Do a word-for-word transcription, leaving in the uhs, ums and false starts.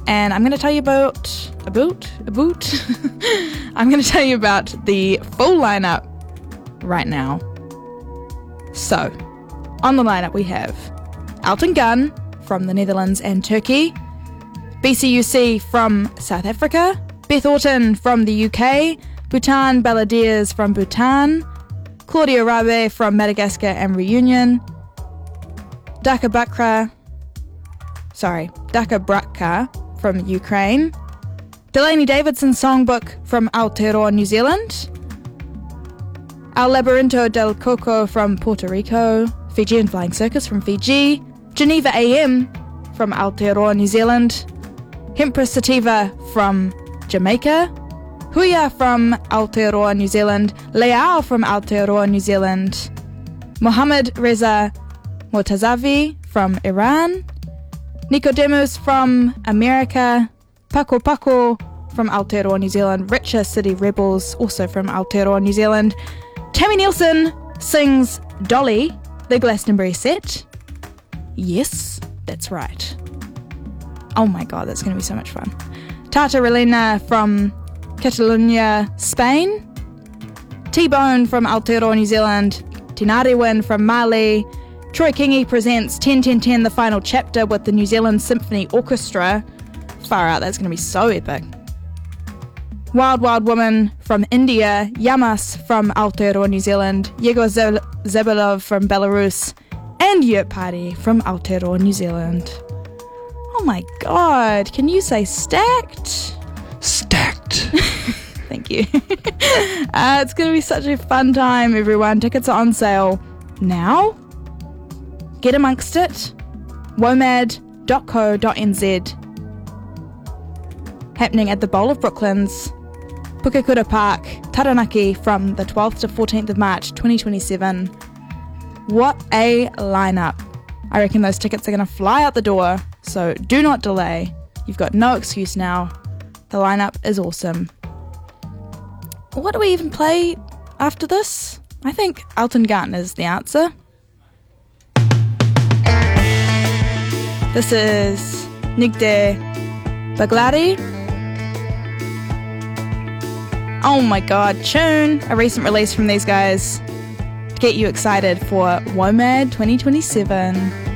and I'm going to tell you about, about, about, I'm going to tell you about the full lineup right now. So, on the lineup we have Elton Gun from the Netherlands and Turkey, B C U C from South Africa, Beth Orton from the U K, Bhutan Balladeers from Bhutan, Claudia Rabe from Madagascar and Reunion, Daka Bakra, sorry, Daka Bratka from Ukraine, Delaney Davidson Songbook from Aotearoa, New Zealand, El Labyrinto del Coco from Puerto Rico, Fijian Flying Circus from Fiji, Geneva A M from Aotearoa, New Zealand, Hempress Sativa from Jamaica, Huya from Aotearoa, New Zealand, Leao from Aotearoa, New Zealand, Mohammad Reza Mortazavi from Iran, Nicodemus from America, Paco Paco from Aotearoa, New Zealand, Richer City Rebels, also from Aotearoa, New Zealand, Tammy Nielsen sings Dolly, the Glastonbury set. Yes, that's right. Oh my god, that's going to be so much fun. Tata Relena from Catalonia, Spain, T-Bone from Aotearoa, New Zealand, Tinariwen from Mali, Troy Kingi presents ten ten ten, the final chapter with the New Zealand Symphony Orchestra. Far out, that's going to be so epic. Wild Wild Woman from India, Yamas from Aotearoa, New Zealand, Yegor Zabelov from Belarus, and Yurt Party from Aotearoa, New Zealand. Oh my god, can you say stacked? Stacked. Thank you. uh, it's going to be such a fun time, everyone. Tickets are on sale now. Get amongst it. womad dot co dot n z. Happening at the Bowl of Brooklands, Pukekura Park, Taranaki from the twelfth to fourteenth of March twenty twenty-seven. What a lineup. I reckon those tickets are going to fly out the door, so do not delay. You've got no excuse now. The lineup is awesome. What do we even play after this? I think Elton Gun is the answer. This is Nigde Baglari. Oh my god, tune! A recent release from these guys to get you excited for WOMAD twenty twenty-seven.